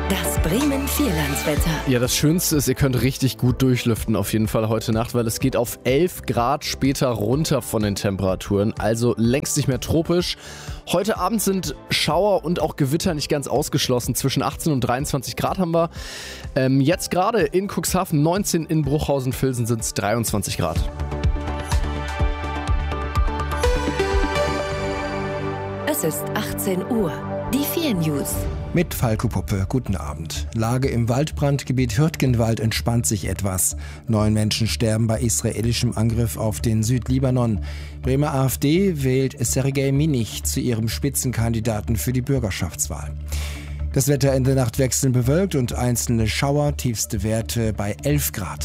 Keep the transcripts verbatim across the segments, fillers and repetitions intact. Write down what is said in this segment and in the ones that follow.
Das Bremen Vierlandswetter. Ja, das Schönste ist, ihr könnt richtig gut durchlüften auf jeden Fall heute Nacht, weil es geht auf elf Grad später runter von den Temperaturen, also längst nicht mehr tropisch. Heute Abend sind Schauer und auch Gewitter nicht ganz ausgeschlossen. Zwischen achtzehn und dreiundzwanzig Grad haben wir. Ähm, jetzt gerade in Cuxhaven neunzehn, in Bruchhausen-Vilsen sind es dreiundzwanzig Grad. Es ist achtzehn Uhr. Die vier News. Mit Falco Puppe, guten Abend. Lage im Waldbrandgebiet Hürtgenwald entspannt sich etwas. Neun Menschen sterben bei israelischem Angriff auf den Südlibanon. Bremer AfD wählt Sergej Minich zu ihrem Spitzenkandidaten für die Bürgerschaftswahl. Das Wetter in der Nacht wechselnd bewölkt und einzelne Schauer, tiefste Werte bei elf Grad.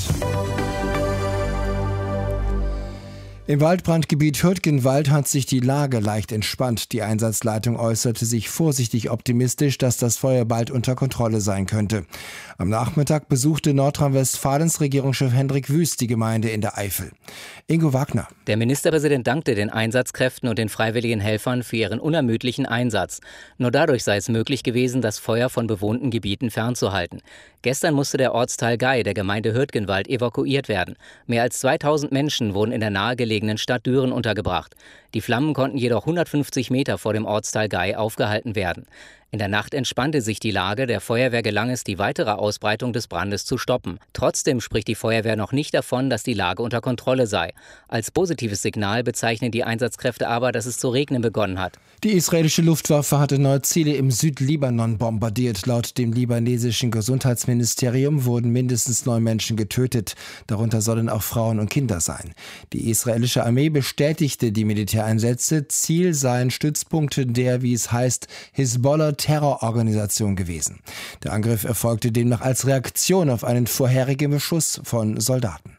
Im Waldbrandgebiet Hürtgenwald hat sich die Lage leicht entspannt. Die Einsatzleitung äußerte sich vorsichtig optimistisch, dass das Feuer bald unter Kontrolle sein könnte. Am Nachmittag besuchte Nordrhein-Westfalens Regierungschef Hendrik Wüst die Gemeinde in der Eifel. Ingo Wagner. Der Ministerpräsident dankte den Einsatzkräften und den freiwilligen Helfern für ihren unermüdlichen Einsatz. Nur dadurch sei es möglich gewesen, das Feuer von bewohnten Gebieten fernzuhalten. Gestern musste der Ortsteil Gei der Gemeinde Hürtgenwald evakuiert werden. Mehr als zweitausend Menschen wurden in der nahegelegenen Stadt Düren untergebracht. Die Flammen konnten jedoch hundertfünfzig Meter vor dem Ortsteil Gei aufgehalten werden. In der Nacht entspannte sich die Lage. Der Feuerwehr gelang es, die weitere Ausbreitung des Brandes zu stoppen. Trotzdem spricht die Feuerwehr noch nicht davon, dass die Lage unter Kontrolle sei. Als positives Signal bezeichnen die Einsatzkräfte aber, dass es zu regnen begonnen hat. Die israelische Luftwaffe hatte neue Ziele im Südlibanon bombardiert. Laut dem libanesischen Gesundheitsministerium wurden mindestens neun Menschen getötet. Darunter sollen auch Frauen und Kinder sein. Die israelische Armee bestätigte die Militäreinsätze. Ziel seien Stützpunkte der, wie es heißt, Hisbollah-Terrororganisation gewesen. Der Angriff erfolgte demnach als Reaktion auf einen vorherigen Beschuss von Soldaten.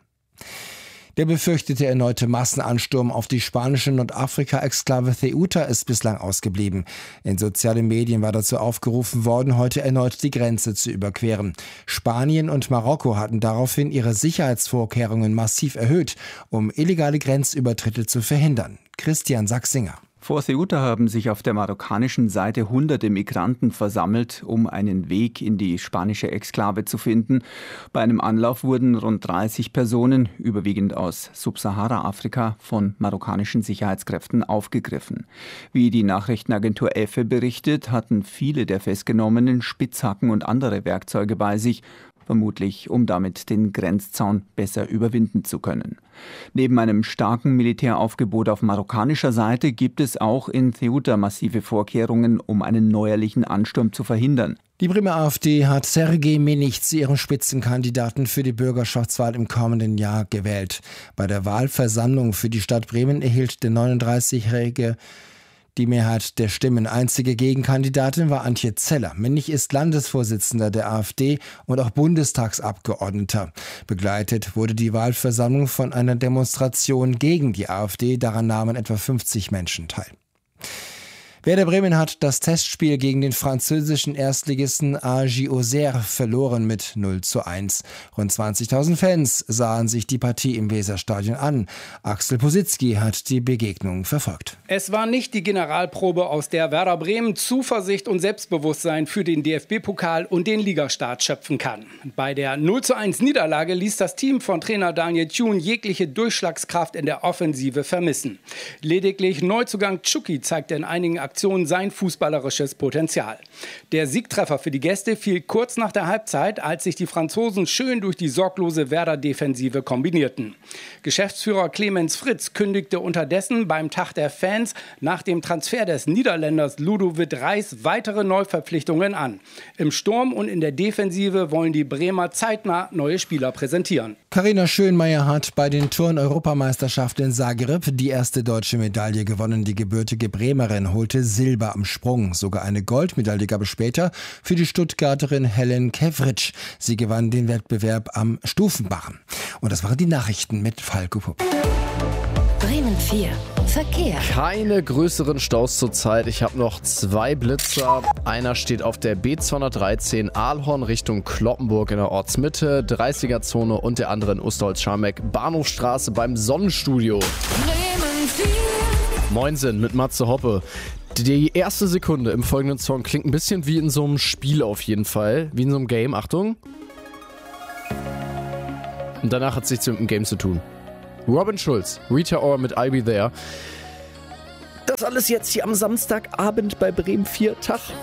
Der befürchtete erneute Massenansturm auf die spanische Nordafrika-Exklave Ceuta ist bislang ausgeblieben. In sozialen Medien war dazu aufgerufen worden, heute erneut die Grenze zu überqueren. Spanien und Marokko hatten daraufhin ihre Sicherheitsvorkehrungen massiv erhöht, um illegale Grenzübertritte zu verhindern. Christian Sachsinger. Vor Ceuta haben sich auf der marokkanischen Seite hunderte Migranten versammelt, um einen Weg in die spanische Exklave zu finden. Bei einem Anlauf wurden rund dreißig Personen, überwiegend aus Subsahara-Afrika, von marokkanischen Sicherheitskräften aufgegriffen. Wie die Nachrichtenagentur EFE berichtet, hatten viele der Festgenommenen Spitzhacken und andere Werkzeuge bei sich, vermutlich um damit den Grenzzaun besser überwinden zu können. Neben einem starken Militäraufgebot auf marokkanischer Seite gibt es auch in Ceuta massive Vorkehrungen, um einen neuerlichen Ansturm zu verhindern. Die Bremer AfD hat Sergej Minich zu ihrem Spitzenkandidaten für die Bürgerschaftswahl im kommenden Jahr gewählt. Bei der Wahlversammlung für die Stadt Bremen erhielt der neununddreißigjährige die Mehrheit der Stimmen. Einzige Gegenkandidatin war Antje Zeller. Minich ist Landesvorsitzender der AfD und auch Bundestagsabgeordneter. Begleitet wurde die Wahlversammlung von einer Demonstration gegen die AfD. Daran nahmen etwa fünfzig Menschen teil. Werder Bremen hat das Testspiel gegen den französischen Erstligisten A J Auxerre verloren mit null zu eins. Rund zwanzigtausend Fans sahen sich die Partie im Weserstadion an. Axel Positzky hat die Begegnung verfolgt. Es war nicht die Generalprobe, aus der Werder Bremen Zuversicht und Selbstbewusstsein für den D F B-Pokal und den Ligastart schöpfen kann. Bei der null zu eins Niederlage ließ das Team von Trainer Daniel Thune jegliche Durchschlagskraft in der Offensive vermissen. Lediglich Neuzugang Tschuki zeigte in einigen Aktionen sein fußballerisches Potenzial. Der Siegtreffer für die Gäste fiel kurz nach der Halbzeit, als sich die Franzosen schön durch die sorglose Werder-Defensive kombinierten. Geschäftsführer Clemens Fritz kündigte unterdessen beim Tag der Fans nach dem Transfer des Niederländers Ludovic Reis weitere Neuverpflichtungen an. Im Sturm und in der Defensive wollen die Bremer zeitnah neue Spieler präsentieren. Carina Schönmeier hat bei den Turn-Europameisterschaften in Zagreb die erste deutsche Medaille gewonnen. Die gebürtige Bremerin holte Silber am Sprung. Sogar eine Goldmedaille gab es später für die Stuttgarterin Helen Kevritsch. Sie gewann den Wettbewerb am Stufenbarren. Und das waren die Nachrichten mit Falco Pupp. Bremen vier. Verkehr. Keine größeren Staus zurzeit. Ich habe noch zwei Blitzer. Einer steht auf der B zweihundertdreizehn Aalhorn Richtung Cloppenburg in der Ortsmitte, dreißiger-Zone, und der andere in Ostholz-Scharmbeck, Bahnhofstraße beim Sonnenstudio. Bremen vier. Moinsen mit Matze Hoppe. Die erste Sekunde im folgenden Song klingt ein bisschen wie in so einem Spiel auf jeden Fall. Wie in so einem Game. Achtung. Und danach hat es nichts mit dem Game zu tun. Robin Schulz, Rita Ora mit I'll Be There. Das alles jetzt hier am Samstagabend bei Bremen vier. Tag.